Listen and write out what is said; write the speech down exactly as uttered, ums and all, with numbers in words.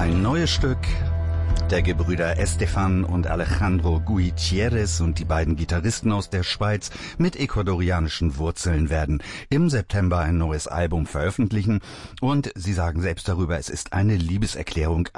Ein neues Stück der Gebrüder Estefan und Alejandro Gutierrez und die beiden Gitarristen aus der Schweiz mit ecuadorianischen Wurzeln werden im September ein neues Album veröffentlichen und sie sagen selbst darüber, es ist eine Liebeserklärung